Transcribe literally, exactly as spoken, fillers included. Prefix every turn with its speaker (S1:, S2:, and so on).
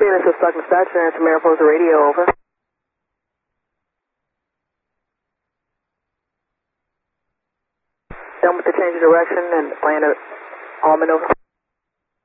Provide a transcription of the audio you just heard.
S1: This is Stockton Dispatcher, and it's Mariposa Radio, over. Done with the change of direction and land at Almond, over.